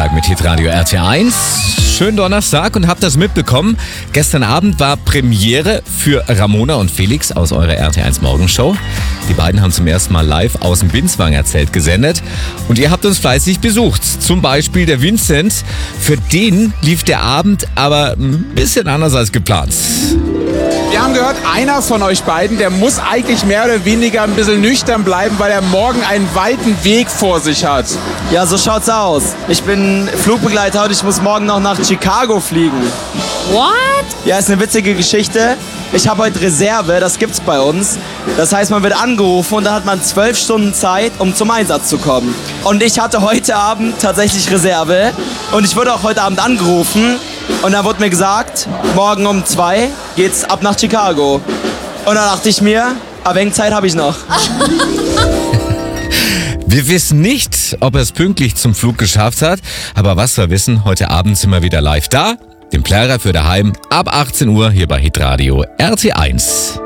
Donnerstag mit Hitradio RT1. Schönen Donnerstag und habt das mitbekommen. Gestern Abend war Premiere für Ramona und Felix aus eurer RT1 Morgenshow. Die beiden haben zum ersten Mal live aus dem Binswanger Zelt gesendet. Und ihr habt uns fleißig besucht. Zum Beispiel der Vincent. Für den lief der Abend aber ein bisschen anders als geplant. Wir haben gehört, einer von euch beiden, der muss eigentlich mehr oder weniger ein bisschen nüchtern bleiben, weil er morgen einen weiten Weg vor sich hat. Ja, so schaut's aus. Ich bin Flugbegleiter und ich muss morgen noch nach Chicago fliegen. What? Ja, ist eine witzige Geschichte. Ich habe heute Reserve, das gibt's bei uns. Das heißt, man wird angerufen und dann hat man 12 Stunden Zeit, um zum Einsatz zu kommen. Und ich hatte heute Abend tatsächlich Reserve und ich wurde auch heute Abend angerufen. Und dann wurde mir gesagt, morgen um 2 geht's ab nach Chicago. Und dann dachte ich mir, ein wenig Zeit habe ich noch. Wir wissen nicht, ob er es pünktlich zum Flug geschafft hat. Aber was wir wissen, heute Abend sind wir wieder live da. Den Plärrer für daheim ab 18 Uhr hier bei Hitradio RT1.